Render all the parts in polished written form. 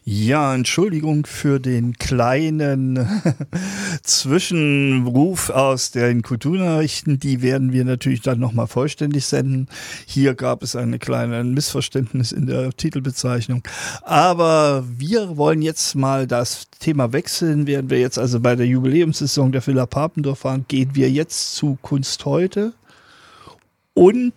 Ja, Entschuldigung für den kleinen Zwischenruf aus den Kulturnachrichten. Die werden wir natürlich dann nochmal vollständig senden. Hier gab es ein kleines Missverständnis in der Titelbezeichnung. Aber wir wollen jetzt mal das Thema wechseln. Während wir jetzt also bei der Jubiläumssaison der Villa Papendorf waren, gehen wir jetzt zu Kunst heute und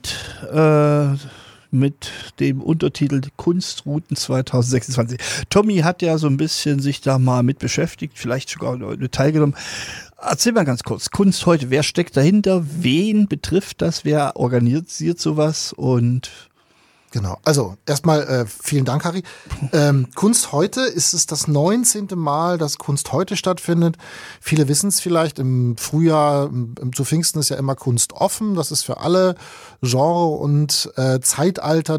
mit dem Untertitel Kunstrouten 2026. Tommy hat ja so ein bisschen sich da mal mit beschäftigt, vielleicht sogar teilgenommen. Erzähl mal ganz kurz, Kunst heute, wer steckt dahinter, wen betrifft das, wer organisiert sowas und... Genau, also erstmal vielen Dank, Harry. Kunst heute ist es das 19. Mal, dass Kunst heute stattfindet. Viele wissen es vielleicht, im Frühjahr, zu Pfingsten ist ja immer Kunst offen. Das ist für alle Genre und Zeitalter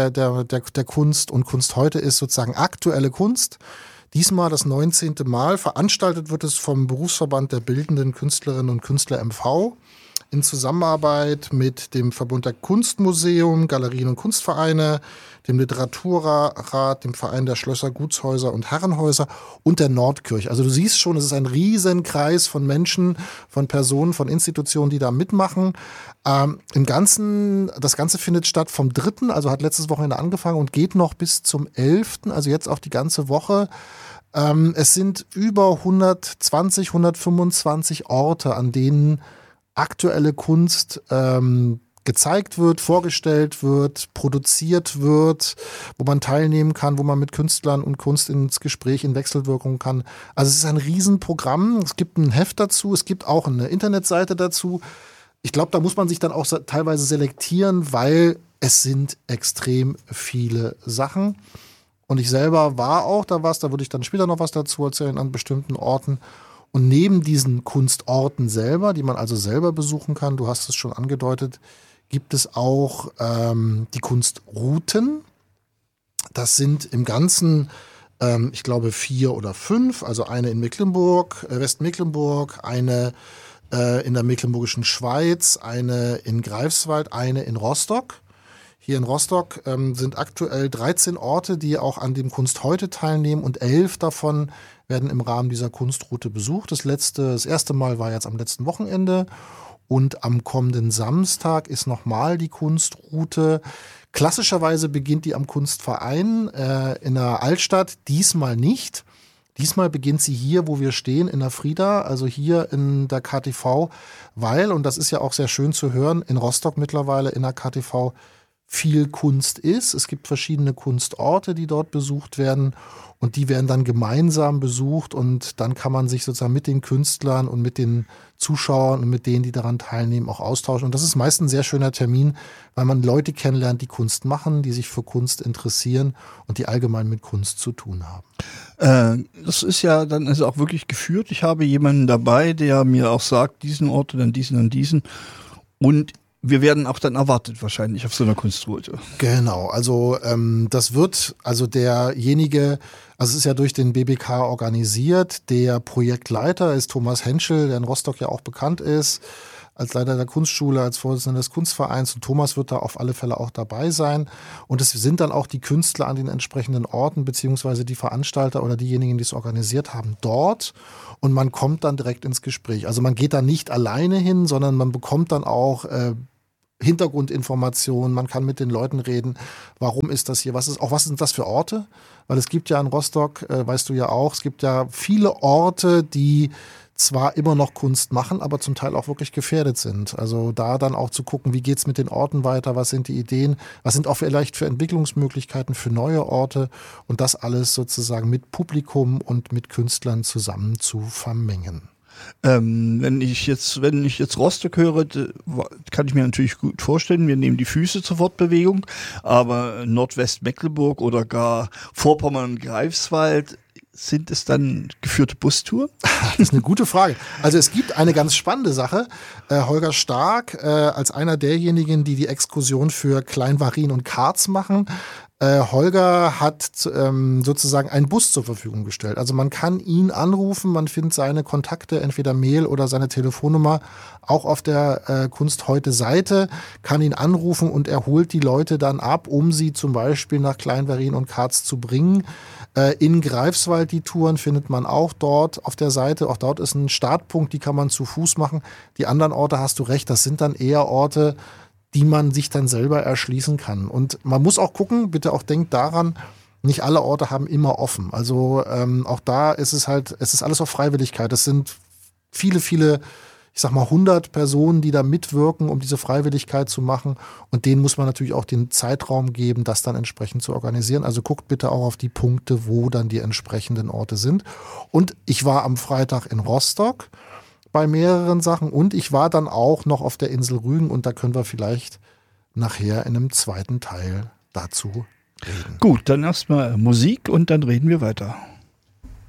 der Kunst. Und Kunst heute ist sozusagen aktuelle Kunst. Diesmal das 19. Mal. Veranstaltet wird es vom Berufsverband der Bildenden Künstlerinnen und Künstler MV. In Zusammenarbeit mit dem Verbund der Kunstmuseum, Galerien und Kunstvereine, dem Literaturrat, dem Verein der Schlösser, Gutshäuser und Herrenhäuser und der Nordkirche. Also du siehst schon, es ist ein riesen Kreis von Menschen, von Personen, von Institutionen, die da mitmachen. Das Ganze findet statt vom 3., also hat letztes Wochenende angefangen und geht noch bis zum 11., also jetzt auch die ganze Woche. Es sind über 120, 125 Orte, an denen aktuelle Kunst gezeigt wird, vorgestellt wird, produziert wird, wo man teilnehmen kann, wo man mit Künstlern und Kunst ins Gespräch, in Wechselwirkung kann. Also es ist ein Riesenprogramm. Es gibt ein Heft dazu, es gibt auch eine Internetseite dazu. Ich glaube, da muss man sich dann auch teilweise selektieren, weil es sind extrem viele Sachen. Und ich selber war auch da würde ich dann später noch was dazu erzählen, an bestimmten Orten. Und neben diesen Kunstorten selber, die man also selber besuchen kann, du hast es schon angedeutet, gibt es auch die Kunstrouten. Das sind im Ganzen, ich glaube, 4 oder 5. Also eine in Mecklenburg, Westmecklenburg, eine in der Mecklenburgischen Schweiz, eine in Greifswald, eine in Rostock. Hier in Rostock sind aktuell 13 Orte, die auch an dem Kunst heute teilnehmen und 11 davon werden im Rahmen dieser Kunstroute besucht. Das erste Mal war jetzt am letzten Wochenende und am kommenden Samstag ist nochmal die Kunstroute. Klassischerweise beginnt die am Kunstverein in der Altstadt, diesmal nicht. Diesmal beginnt sie hier, wo wir stehen, in der Frieda, also hier in der KTV, weil, und das ist ja auch sehr schön zu hören, in Rostock mittlerweile in der KTV viel Kunst ist. Es gibt verschiedene Kunstorte, die dort besucht werden und die werden dann gemeinsam besucht und dann kann man sich sozusagen mit den Künstlern und mit den Zuschauern und mit denen, die daran teilnehmen, auch austauschen. Und das ist meist ein sehr schöner Termin, weil man Leute kennenlernt, die Kunst machen, die sich für Kunst interessieren und die allgemein mit Kunst zu tun haben. Das ist ja dann also auch wirklich geführt. Ich habe jemanden dabei, der mir auch sagt, diesen Ort und dann diesen und diesen. Und wir werden auch dann erwartet wahrscheinlich auf so einer Kunstroute. Genau, also das wird, also derjenige, also es ist ja durch den BBK organisiert, der Projektleiter ist Thomas Henschel, der in Rostock ja auch bekannt ist, als Leiter der Kunstschule, als Vorsitzender des Kunstvereins und Thomas wird da auf alle Fälle auch dabei sein und es sind dann auch die Künstler an den entsprechenden Orten beziehungsweise die Veranstalter oder diejenigen, die es organisiert haben, dort und man kommt dann direkt ins Gespräch. Also man geht da nicht alleine hin, sondern man bekommt dann auch Hintergrundinformationen, man kann mit den Leuten reden, warum ist das hier, was sind das für Orte? Weil es gibt ja in Rostock, weißt du ja auch, es gibt ja viele Orte, die zwar immer noch Kunst machen, aber zum Teil auch wirklich gefährdet sind. Also da dann auch zu gucken, wie geht's mit den Orten weiter, was sind die Ideen, was sind auch vielleicht für Entwicklungsmöglichkeiten für neue Orte und das alles sozusagen mit Publikum und mit Künstlern zusammen zu vermengen. Wenn ich jetzt Rostock höre, kann ich mir natürlich gut vorstellen, wir nehmen die Füße zur Fortbewegung, aber Nordwestmecklenburg oder gar Vorpommern, Greifswald, sind es dann geführte Bustouren? Das ist eine gute Frage. Also es gibt eine ganz spannende Sache. Holger Stark als einer derjenigen, die die Exkursion für Kleinwarin und Karz machen, Holger hat sozusagen einen Bus zur Verfügung gestellt. Also man kann ihn anrufen, man findet seine Kontakte, entweder Mail oder seine Telefonnummer, auch auf der Kunst heute Seite, kann ihn anrufen und er holt die Leute dann ab, um sie zum Beispiel nach Kleinwerrin und Karz zu bringen. In Greifswald die Touren findet man auch dort auf der Seite. Auch dort ist ein Startpunkt, die kann man zu Fuß machen. Die anderen Orte, hast du recht, das sind dann eher Orte, die man sich dann selber erschließen kann. Und man muss auch gucken, bitte auch denkt daran, nicht alle Orte haben immer offen. Also auch da ist es ist alles auf Freiwilligkeit. Es sind viele, ich sag mal 100 Personen, die da mitwirken, um diese Freiwilligkeit zu machen. Und denen muss man natürlich auch den Zeitraum geben, das dann entsprechend zu organisieren. Also guckt bitte auch auf die Punkte, wo dann die entsprechenden Orte sind. Und ich war am Freitag in Rostock bei mehreren Sachen und ich war dann auch noch auf der Insel Rügen und da können wir vielleicht nachher in einem zweiten Teil dazu reden. Gut, dann erstmal Musik und dann reden wir weiter.